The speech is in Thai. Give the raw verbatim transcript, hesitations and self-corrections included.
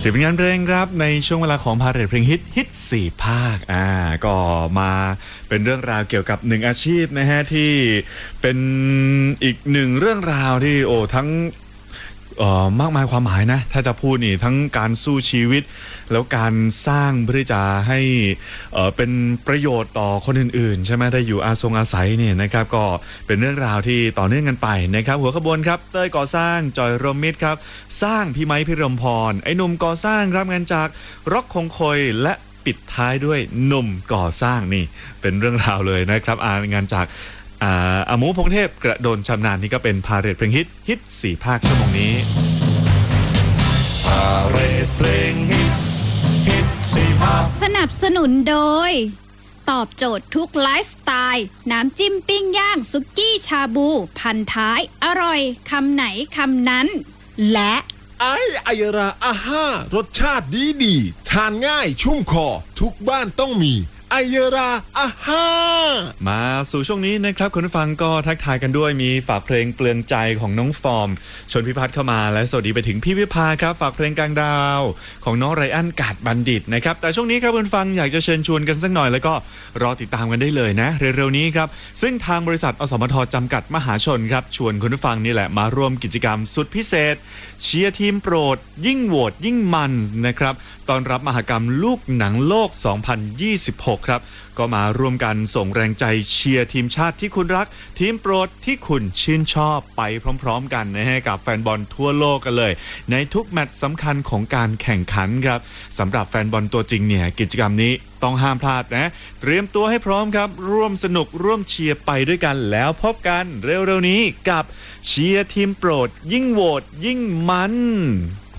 สิบงานเพลงครับในช่วงเวลาของพาเหรดเพลงฮิตฮิตสี่ภาคอ่าก็มาเป็นเรื่องราวเกี่ยวกับหนึ่งอาชีพนะฮะที่เป็นอีกหนึ่งเรื่องราวที่โอ้ทั้งเอ่อมากมายความหมายนะถ้าจะพูดนี่ทั้งการสู้ชีวิตแล้วการสร้างเพื่อจะให้เอ่อเป็นประโยชน์ต่อคนอื่นๆใช่ไหมได้อยู่อาทรงอาศัยเนี่ยนะครับก็เป็นเรื่องราวที่ต่อเนื่องกันไปนะครับหัวขบวนครับเต้ยก่อสร้างจอยรวมมิตรครับสร้างพี่ไม้พิรมพรไอ้หนุ่มก่อสร้างรับงานจากร็อกคงคอยและปิดท้ายด้วยหนุ่มก่อสร้างนี่เป็นเรื่องราวเลยนะครับอ่างานจากอ่าอามูพงเทพกระโดนชำนาญนี่ก็เป็นพาเหรดเพลงฮิตฮิตสี่ภาคชั่วโมงนี้พาเหรดเพลงฮิตฮิตสี่ภาคสนับสนุนโดยตอบโจทย์ทุกไลฟ์สไตล์น้ำจิ้มปิ้งย่างซุกี้ชาบูพันท้ายอร่อยคำไหนคำนั้นและไอไอราอาห้ารสชาติดีดีทานง่ายชุ่มคอทุกบ้านต้องมีไอราอาห้ามาสู่ช่วงนี้นะครับคุณผู้ฟังก็ทักทายกันด้วยมีฝากเพลงเปลืองใจของน้องฟอร์มชนพิพัฒน์เข้ามาและสวัสดีไปถึงพี่วิภาครับฝากเพลงกลางดาวของน้องไรอันกาดบัณฑิตนะครับแต่ช่วงนี้ครับคุณผู้ฟังอยากจะเชิญชวนกันสักหน่อยแล้วก็รอติดตามกันได้เลยนะเร็วๆนี้ครับซึ่งทางบริษัทอสมทจำกัดมหาชนครับชวนคุณผู้ฟังนี่แหละมาร่วมกิจกรรมสุดพิเศษเชียร์ทีมโปรดยิ่งโหวตยิ่งมันนะครับต้อนรับมหกรรมลูกหนังโลกสองพันยี่สิบหกครับก็มาร่วมกันส่งแรงใจเชียร์ทีมชาติที่คุณรักทีมโปรดที่คุณชื่นชอบไปพร้อมๆกันนะฮะกับแฟนบอลทั่วโลกกันเลยในทุกแมตช์สำคัญของการแข่งขันครับสำหรับแฟนบอลตัวจริงเนี่ยกิจกรรมนี้ต้องห้ามพลาดนะเตรียมตัวให้พร้อมครับร่วมสนุกร่วมเชียร์ไปด้วยกันแล้วพบกันเร็วๆนี้กับเชียร์ทีมโปรดยิ่งโหวตยิ่งมัน